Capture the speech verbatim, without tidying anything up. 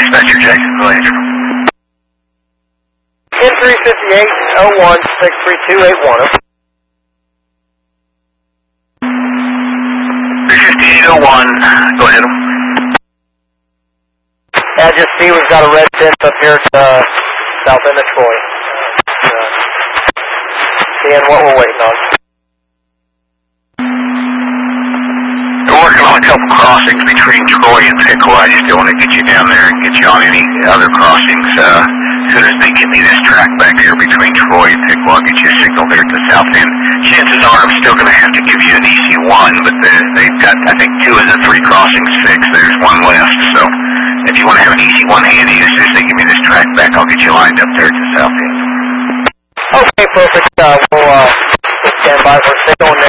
Dispatcher Jackson, go ahead. N three fifty-eight oh one six three two eight one. three fifty-eight oh one, go ahead. Yeah, just see we've got a red fence up here at uh, south end of Troy. Uh, seeing what we're waiting on. We're working on a couple crossings between Troy and Pickle. I just don't want to get you down there and get you on any other crossings. Uh, as soon as they give me this track back here between Troy and Pickle, I'll get you a signal there at the south end. Chances are I'm still going to have to give you an E C one, but they've got, I think, two of the three crossings fixed. There's one left, so if you want to have an E C one handy, as soon as they give me this track back, I'll get you lined up there at the south end. Okay, perfect. Uh, we'll uh, stand by for a signal and